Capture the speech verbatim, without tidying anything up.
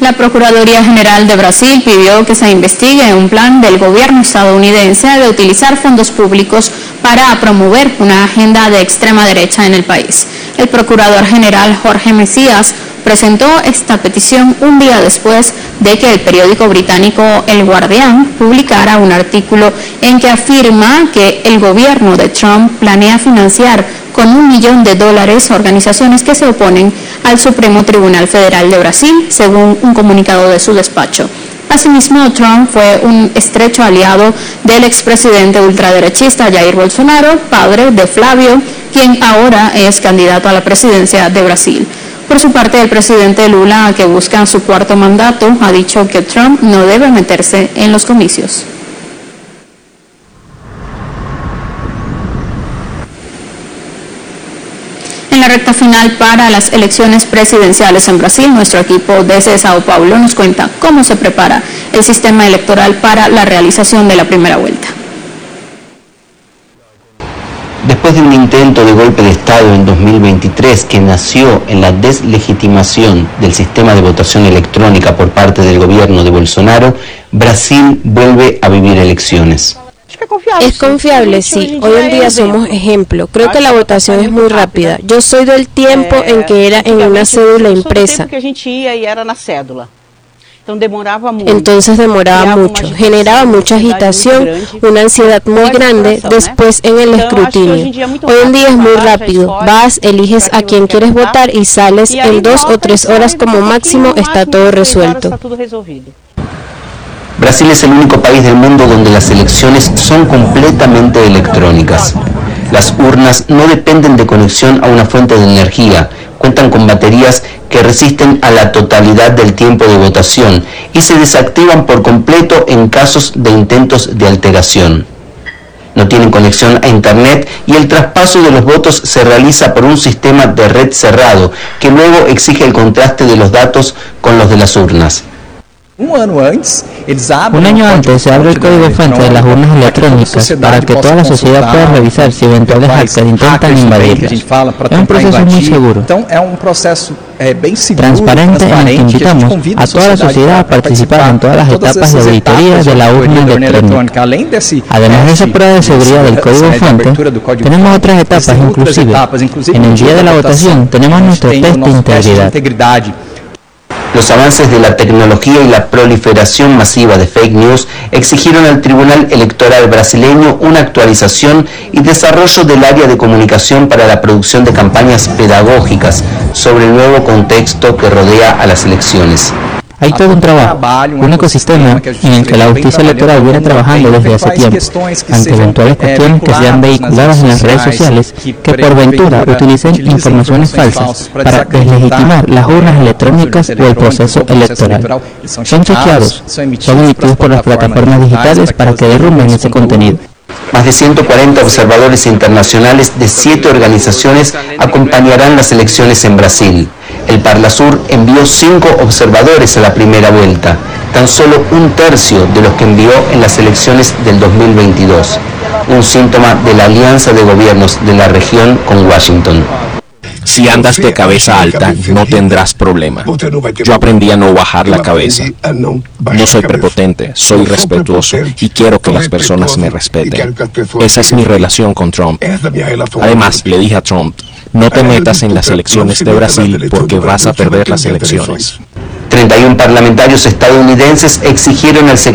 La Procuraduría General de Brasil pidió que se investigue un plan del gobierno estadounidense de utilizar fondos públicos para promover una agenda de extrema derecha en el país. El Procurador General Jorge Mesías presentó esta petición un día después de que el periódico británico El Guardián publicara un artículo en que afirma que el gobierno de Trump planea financiar con un millón de dólares organizaciones que se oponen al Supremo Tribunal Federal de Brasil, según un comunicado de su despacho. Asimismo, Trump fue un estrecho aliado del expresidente ultraderechista Jair Bolsonaro, padre de Flávio, quien ahora es candidato a la presidencia de Brasil. Por su parte, el presidente Lula, que busca su cuarto mandato, ha dicho que Trump no debe meterse en los comicios. En la recta final para las elecciones presidenciales en Brasil, nuestro equipo desde Sao Paulo nos cuenta cómo se prepara el sistema electoral para la realización de la primera vuelta. Después de un intento de golpe de Estado en dos mil veintitrés que nació en la deslegitimación del sistema de votación electrónica por parte del gobierno de Bolsonaro, Brasil vuelve a vivir elecciones. Es confiable, sí. Hoy en día somos ejemplo. Creo que la votación es muy rápida. Yo soy del tiempo en que era en una cédula impresa. Entonces demoraba mucho, generaba mucha agitación, una ansiedad muy grande después en el escrutinio. Hoy en día es muy rápido, vas, eliges a quien quieres votar y sales en dos o tres horas como máximo, está todo resuelto. Brasil es el único país del mundo donde las elecciones son completamente electrónicas. Las urnas no dependen de conexión a una fuente de energía, cuentan con baterías que resisten a la totalidad del tiempo de votación y se desactivan por completo en casos de intentos de alteración. No tienen conexión a internet y el traspaso de los votos se realiza por un sistema de red cerrado que luego exige el contraste de los datos con los de las urnas. Un año antes se abre el código fuente de las urnas electrónicas para que toda la sociedad pueda revisar si eventuales hackers intentan invadirlas. Es un proceso muy seguro, transparente, en el que invitamos a toda la sociedad a participar en todas las etapas de auditoría de la urna electrónica. Además de esa prueba de seguridad del código fuente, tenemos otras etapas inclusive. En el día de la votación tenemos nuestro test de integridad. Los avances de la tecnología y la proliferación masiva de fake news exigieron al Tribunal Electoral brasileño una actualización y desarrollo del área de comunicación para la producción de campañas pedagógicas sobre el nuevo contexto que rodea a las elecciones. Hay todo un trabajo, un ecosistema en el que la justicia electoral viene trabajando desde hace tiempo, ante eventuales cuestiones que sean vehiculadas en las redes sociales que por ventura utilicen informaciones falsas para deslegitimar las urnas electrónicas o el proceso electoral. Son chequeados, son emitidos por las plataformas digitales para que derrumben ese contenido. Más de ciento cuarenta observadores internacionales de siete organizaciones acompañarán las elecciones en Brasil. El Parlasur envió cinco observadores a la primera vuelta, tan solo un tercio de los que envió en las elecciones del dos mil veintidós, un síntoma de la alianza de gobiernos de la región con Washington. Si andas de cabeza alta, no tendrás problema. Yo aprendí a no bajar la cabeza. No soy prepotente, soy respetuoso y quiero que las personas me respeten. Esa es mi relación con Trump. Además, le dije a Trump, no te metas en las elecciones de Brasil porque vas a perder las elecciones. treinta y uno parlamentarios estadounidenses exigieron al secretario